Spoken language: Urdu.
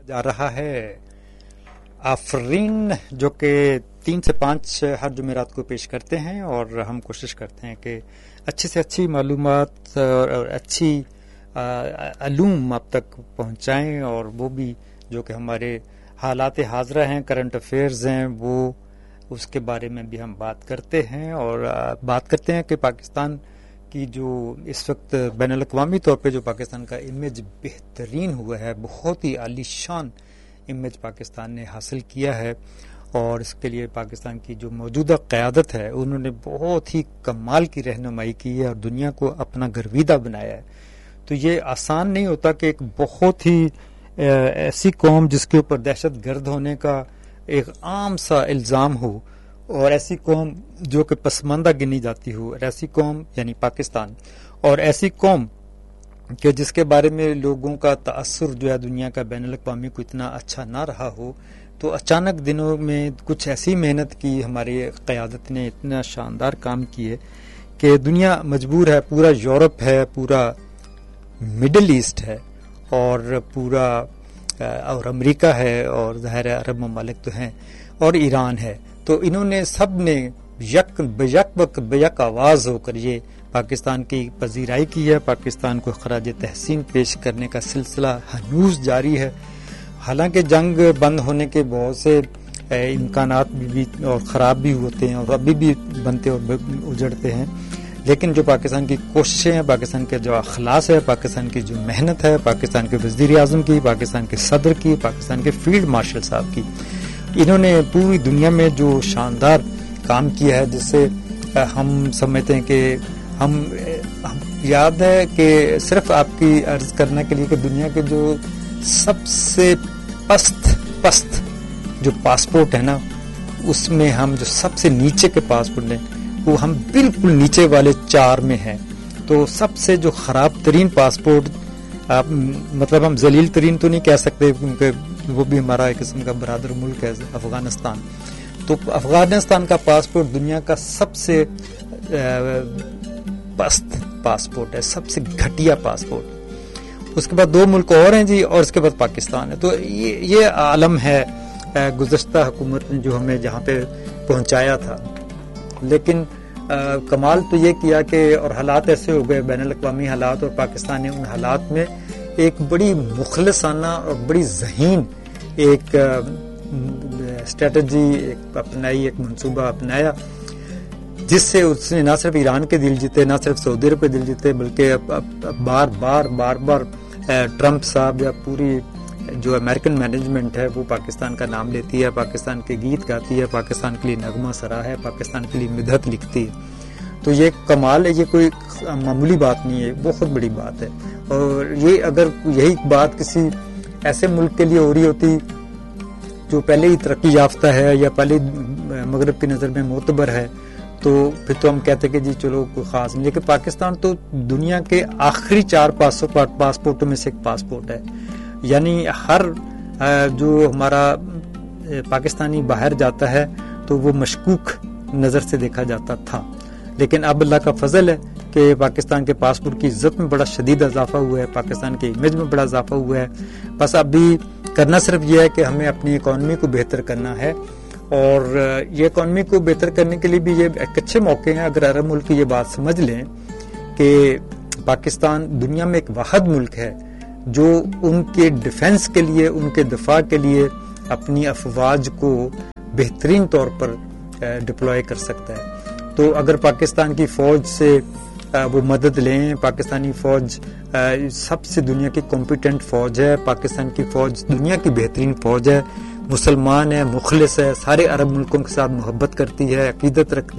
جا رہا ہے آفرین، جو کہ 3 سے 5 ہر جمعرات کو پیش کرتے ہیں، اور ہم کوشش کرتے ہیں کہ اچھی سے اچھی معلومات اور اچھی علوم آپ تک پہنچائیں، اور وہ بھی جو کہ ہمارے حالات حاضرہ ہیں، کرنٹ افیئرز ہیں، وہ اس کے بارے میں بھی ہم بات کرتے ہیں، اور بات کرتے ہیں کہ پاکستان کی جو اس وقت بین الاقوامی طور پہ جو پاکستان کا امیج بہترین ہوا ہے، بہت ہی عالی شان امیج پاکستان نے حاصل کیا ہے، اور اس کے لیے پاکستان کی جو موجودہ قیادت ہے انہوں نے بہت ہی کمال کی رہنمائی کی ہے اور دنیا کو اپنا گرویدہ بنایا ہے۔ تو یہ آسان نہیں ہوتا کہ ایک بہت ہی ایسی قوم جس کے اوپر دہشت گرد ہونے کا ایک عام سا الزام ہو، اور ایسی قوم جو کہ پسماندہ گنی جاتی ہو، اور ایسی قوم یعنی پاکستان، اور ایسی قوم کہ جس کے بارے میں لوگوں کا تأثر جو ہے دنیا کا بین الاقوامی کو اتنا اچھا نہ رہا ہو، تو اچانک دنوں میں کچھ ایسی محنت کی ہماری قیادت نے، اتنا شاندار کام کیے کہ دنیا مجبور ہے، پورا یورپ ہے، پورا مڈل ایسٹ ہے، اور پورا اور امریکہ ہے، اور ظاہر عرب ممالک تو ہیں، اور ایران ہے، تو انہوں نے سب نے بیک آواز ہو کر یہ پاکستان کی پذیرائی کی ہے۔ پاکستان کو خراج تحسین پیش کرنے کا سلسلہ ہنوز جاری ہے، حالانکہ جنگ بند ہونے کے بہت سے امکانات بھی اور خراب بھی ہوتے ہیں، اور ابھی بھی بنتے اور اجڑتے ہیں، لیکن جو پاکستان کی کوششیں ہیں، پاکستان کے جو اخلاص ہے، پاکستان کی جو محنت ہے، پاکستان کے وزیر اعظم کی، پاکستان کے صدر کی، پاکستان کے فیلڈ مارشل صاحب کی، انہوں نے پوری دنیا میں جو شاندار کام کیا ہے، جس سے ہم سمجھتے ہیں کہ ہم یاد ہے کہ صرف آپ کی عرض کرنے کے لیے کہ دنیا کے جو سب سے پست جو پاسپورٹ ہے نا، اس میں ہم جو سب سے نیچے کے پاسپورٹ ہیں وہ ہم بالکل نیچے والے 4 میں ہیں۔ تو سب سے جو خراب ترین پاسپورٹ، مطلب ہم ذلیل ترین تو نہیں کہہ سکتے کیونکہ وہ بھی ہمارا ایک قسم کا برادر ملک ہے، افغانستان، تو افغانستان کا پاسپورٹ دنیا کا سب سے پست پاسپورٹ ہے، سب سے گھٹیا پاسپورٹ۔ اس کے بعد 2 ملک اور ہیں جی، اور اس کے بعد پاکستان ہے۔ تو یہ عالم ہے گزشتہ حکومت نے جو ہمیں جہاں پہ پہنچایا تھا، لیکن کمال تو یہ کیا کہ اور حالات ایسے ہو گئے، بین الاقوامی حالات، اور پاکستان نے ان حالات میں ایک بڑی مخلصانہ اور بڑی ذہین ایک اسٹریٹجی اپنائی، ایک منصوبہ اپنایا، جس سے اس نے نہ صرف ایران کے دل جیتے، نہ صرف سعودی عرب کے دل جیتے، بلکہ بار بار ٹرمپ صاحب یا پوری جو امریکن مینجمنٹ ہے وہ پاکستان کا نام لیتی ہے، پاکستان کے گیت گاتی ہے، پاکستان کے لیے نغمہ سرا ہے، پاکستان کے لیے مدحت لکھتی ہے۔ تو یہ کمال ہے، یہ کوئی معمولی بات نہیں ہے، بہت بڑی بات ہے۔ اور یہ اگر یہی بات کسی ایسے ملک کے لیے ہو رہی ہوتی جو پہلے ہی ترقی یافتہ ہے یا پہلے مغرب کی نظر میں معتبر ہے، تو پھر تو ہم کہتے کہ جی چلو کوئی خاص نہیں، لیکن پاکستان تو دنیا کے آخری 4 پاسپورٹوں میں سے ایک پاسپورٹ ہے، یعنی ہر جو ہمارا پاکستانی باہر جاتا ہے تو وہ مشکوک نظر سے دیکھا جاتا تھا، لیکن اب اللہ کا فضل ہے کہ پاکستان کے پاسپورٹ کی عزت میں بڑا شدید اضافہ ہوا ہے، پاکستان کے امیج میں بڑا اضافہ ہوا ہے۔ بس ابھی کرنا صرف یہ ہے کہ ہمیں اپنی اکانومی کو بہتر کرنا ہے، اور یہ اکانومی کو بہتر کرنے کے لیے بھی یہ ایک اچھے موقع ہیں اگر عرب ملک یہ بات سمجھ لیں کہ پاکستان دنیا میں ایک واحد ملک ہے جو ان کے ڈیفنس کے لیے، ان کے دفاع کے لیے اپنی افواج کو بہترین طور پر ڈپلوائے کر سکتا ہے۔ تو اگر پاکستان کی فوج سے وہ مدد لیں، پاکستانی فوج سب سے دنیا کی کمپیٹنٹ فوج ہے، پاکستان کی فوج دنیا کی بہترین فوج ہے، مسلمان ہے، مخلص ہے، سارے عرب ملکوں کے ساتھ محبت کرتی ہے، عقیدت رکھتی